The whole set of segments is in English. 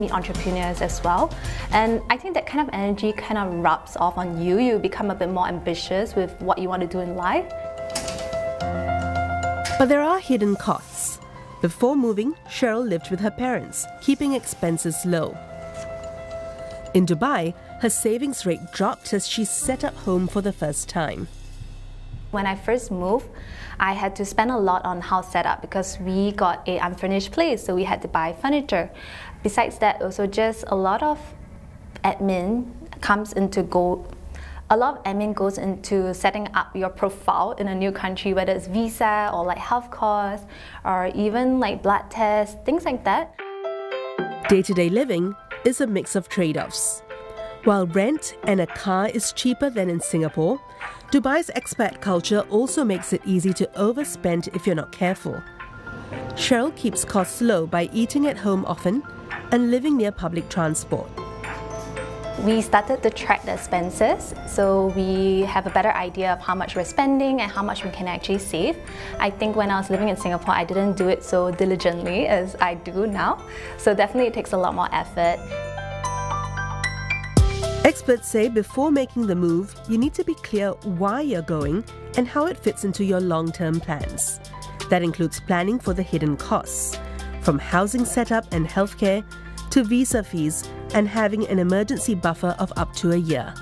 meet entrepreneurs as well. And I think that kind of energy kind of rubs off on you. You become a bit more ambitious with what you want to do in life. But there are hidden costs. Before moving, Cheryl lived with her parents, keeping expenses low. In Dubai, her savings rate dropped as she set up home for the first time. When I first moved, I had to spend a lot on house setup because we got an unfurnished place, so we had to buy furniture. Besides that, also just a lot of admin goes into setting up your profile in a new country, whether it's visa or like health costs or even like blood tests, things like that. Day-to-day living is a mix of trade-offs. While rent and a car is cheaper than in Singapore, Dubai's expat culture also makes it easy to overspend if you're not careful. Cheryl keeps costs low by eating at home often and living near public transport. We started to track the expenses, so we have a better idea of how much we're spending and how much we can actually save. I think when I was living in Singapore, I didn't do it so diligently as I do now. So definitely it takes a lot more effort. Experts say before making the move, you need to be clear why you're going and how it fits into your long-term plans. That includes planning for the hidden costs, from housing setup and healthcare to visa fees and having an emergency buffer of up to a year.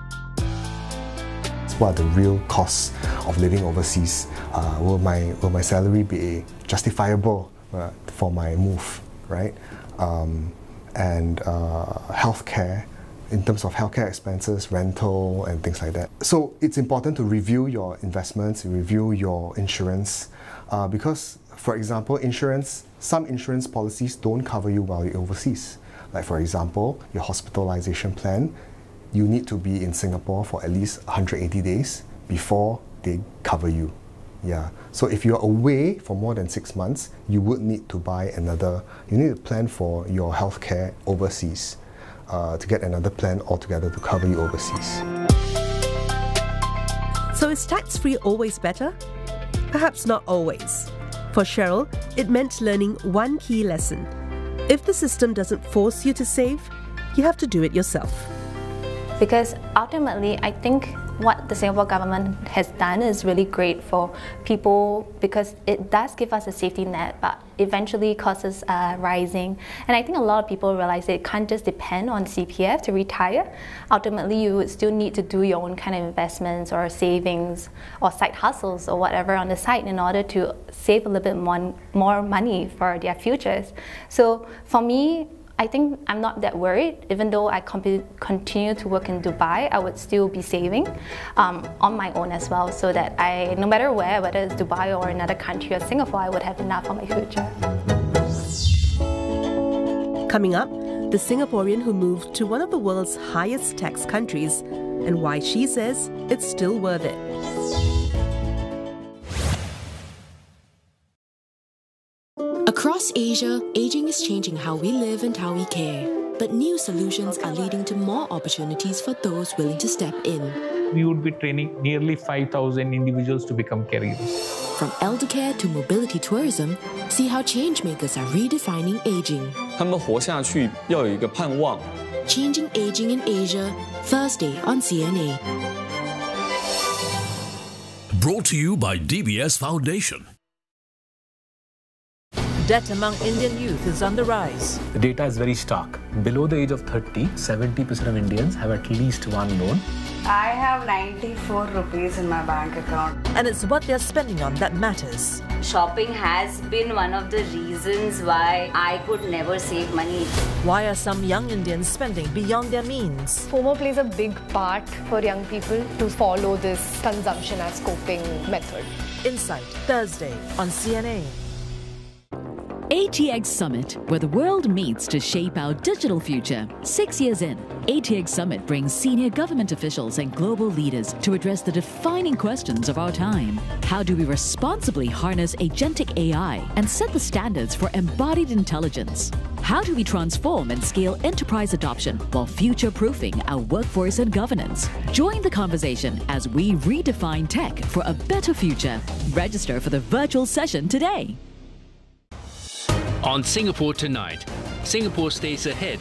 What are the real costs of living overseas? Will my salary be justifiable for my move, right? And healthcare, in terms of healthcare expenses, rental and things like that. So it's important to review your investments, review your insurance, because, for example, some insurance policies don't cover you while you're overseas. Like, for example, your hospitalization plan, you need to be in Singapore for at least 180 days before they cover you. Yeah. So if you're away for more than 6 months, you would need to you need to plan for your healthcare overseas. To get another plan altogether to cover you overseas. So is tax-free always better? Perhaps not always. For Cheryl, it meant learning one key lesson. If the system doesn't force you to save, you have to do it yourself. Because ultimately, I think what the Singapore government has done is really great for people because it does give us a safety net, but eventually costs are rising. And I think a lot of people realize that it can't just depend on CPF to retire. Ultimately, you would still need to do your own kind of investments or savings or side hustles or whatever on the side in order to save a little bit more money for their futures. So for me, I think I'm not that worried. Even though I continue to work in Dubai, I would still be saving on my own as well, so that no matter where, whether it's Dubai or another country or Singapore, I would have enough for my future. Coming up, the Singaporean who moved to one of the world's highest tax countries and why she says it's still worth it. Across Asia, aging is changing how we live and how we care. But new solutions are leading to more opportunities for those willing to step in. We would be training nearly 5,000 individuals to become caregivers. From elder care to mobility tourism, see how changemakers are redefining aging. 他们活下去要有一个盼望。 Changing Aging in Asia, Thursday on CNA. Brought to you by DBS Foundation. Debt among Indian youth is on the rise. The data is very stark. Below the age of 30, 70% of Indians have at least one loan. I have 94 rupees in my bank account. And it's what they're spending on that matters. Shopping has been one of the reasons why I could never save money. Why are some young Indians spending beyond their means? FOMO plays a big part for young people to follow this consumption as coping method. Insight, Thursday on CNA. ATX Summit, where the world meets to shape our digital future. 6 years in, ATX Summit brings senior government officials and global leaders to address the defining questions of our time. How do we responsibly harness agentic AI and set the standards for embodied intelligence? How do we transform and scale enterprise adoption while future-proofing our workforce and governance? Join the conversation as we redefine tech for a better future. Register for the virtual session today. On Singapore Tonight, Singapore stays ahead